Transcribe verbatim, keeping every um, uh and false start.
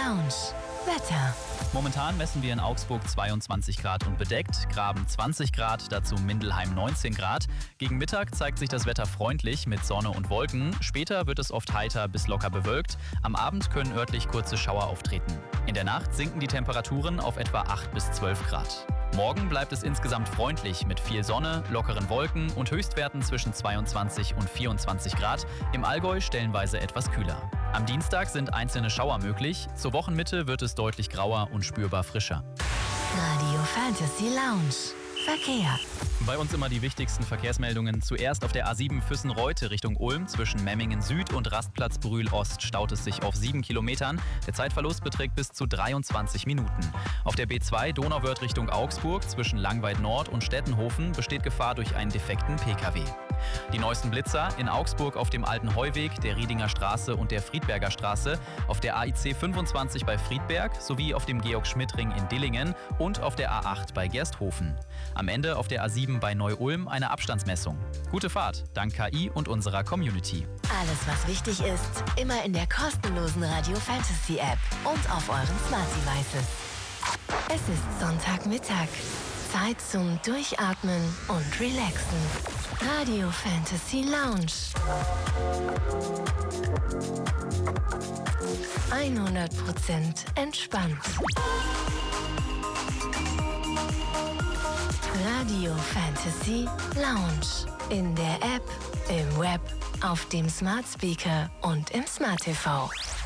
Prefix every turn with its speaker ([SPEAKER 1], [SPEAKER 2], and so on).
[SPEAKER 1] Lounge. Wetter.
[SPEAKER 2] Momentan messen wir in Augsburg zweiundzwanzig Grad und bedeckt, Graben zwanzig Grad, dazu Mindelheim neunzehn Grad. Gegen Mittag zeigt sich das Wetter freundlich mit Sonne und Wolken. Später wird es oft heiter bis locker bewölkt. Am Abend können örtlich kurze Schauer auftreten. In der Nacht sinken die Temperaturen auf etwa acht bis zwölf Grad. Morgen bleibt es insgesamt freundlich mit viel Sonne, lockeren Wolken und Höchstwerten zwischen zweiundzwanzig und vierundzwanzig Grad. Im Allgäu stellenweise etwas kühler. Am Dienstag sind einzelne Schauer möglich. Zur Wochenmitte wird es deutlich grauer und spürbar frischer.
[SPEAKER 1] Radio Fantasy Lounge. Verkehr.
[SPEAKER 2] Bei uns immer die wichtigsten Verkehrsmeldungen. Zuerst auf der A sieben Füssen-Reute Richtung Ulm. Zwischen Memmingen Süd und Rastplatz Brühl Ost staut es sich auf sieben Kilometern. Der Zeitverlust beträgt bis zu dreiundzwanzig Minuten. Auf der B zwei Donauwörth Richtung Augsburg zwischen Langweid Nord und Stettenhofen besteht Gefahr durch einen defekten P K W. Die neuesten Blitzer in Augsburg auf dem Alten Heuweg, der Riedinger Straße und der Friedberger Straße, auf der A I C fünfundzwanzig bei Friedberg sowie auf dem Georg-Schmidt-Ring in Dillingen und auf der A acht bei Gersthofen. Am Ende auf der A sieben bei Neu-Ulm eine Abstandsmessung. Gute Fahrt, dank K I und unserer Community.
[SPEAKER 1] Alles, was wichtig ist, immer in der kostenlosen Radio Fantasy App und auf euren Smart Devices. Es ist Sonntagmittag. Zeit zum Durchatmen und Relaxen. Radio Fantasy Lounge. hundert Prozent entspannt. Radio Fantasy Lounge. In der App, im Web, auf dem Smart Speaker und im Smart T V.